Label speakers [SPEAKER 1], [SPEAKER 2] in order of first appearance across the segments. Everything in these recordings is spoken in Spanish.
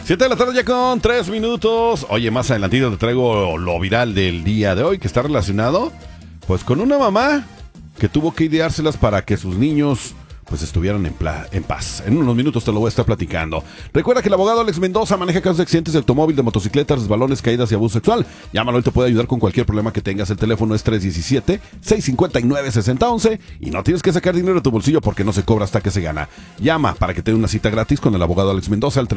[SPEAKER 1] 7 de la tarde ya con 3 minutos. Oye, más adelantito te traigo lo viral del día de hoy, que está relacionado pues con una mamá que tuvo que ideárselas para que sus niños pues estuvieran en paz. En unos minutos te lo voy a estar platicando. Recuerda que el abogado Alex Mendoza maneja casos de accidentes de automóvil, de motocicletas, resbalones, caídas y abuso sexual. Llámalo, él te puede ayudar con cualquier problema que tengas. El teléfono es 317-659-6011 y no tienes que sacar dinero de tu bolsillo porque no se cobra hasta que se gana. Llama para que te dé una cita gratis con el abogado Alex Mendoza al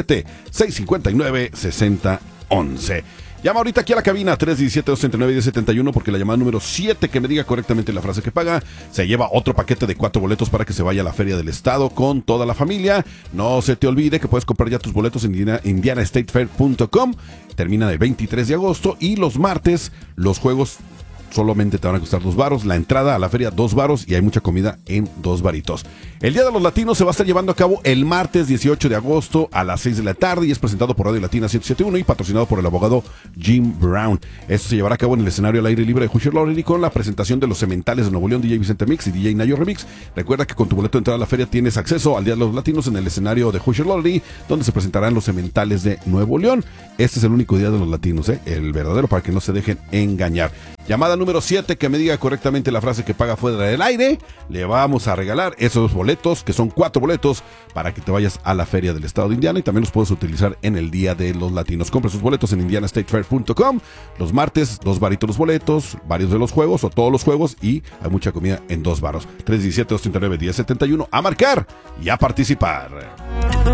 [SPEAKER 1] 317-659-6011. Llama ahorita aquí a la cabina 317-239-1071 porque la llamada número 7 que me diga correctamente la frase que paga se lleva otro paquete de 4 boletos para que se vaya a la Feria del Estado con toda la familia. No se te olvide que puedes comprar ya tus boletos en indianastatefair.com. Termina el 23 de agosto y los martes los juegos solamente te van a costar $2, la entrada a la feria $2 y hay mucha comida en $2. El Día de los Latinos se va a estar llevando a cabo el martes 18 de agosto a las 6 de la tarde y es presentado por Radio Latina 771 y patrocinado por el abogado Jim Brown. Esto se llevará a cabo en el escenario al aire libre de Hoosier Lottery con la presentación de los Cementales de Nuevo León, DJ Vicente Mix y DJ Nayo Remix. Recuerda que con tu boleto de entrada a la feria tienes acceso al Día de los Latinos en el escenario de Hoosier Lottery, donde se presentarán los Cementales de Nuevo León. Este es el único Día de los Latinos, el verdadero, para que no se dejen engañar. Llamada número 7 que me diga correctamente la frase que paga fuera del aire. Le vamos a regalar esos boletos, que son 4 boletos, para que te vayas a la Feria del Estado de Indiana y también los puedes utilizar en el Día de los Latinos. Compra sus boletos en indianastatefair.com. Los martes, $2 los boletos, varios de los juegos o todos los juegos y hay mucha comida en $2. 317-239-1071. A marcar y a participar.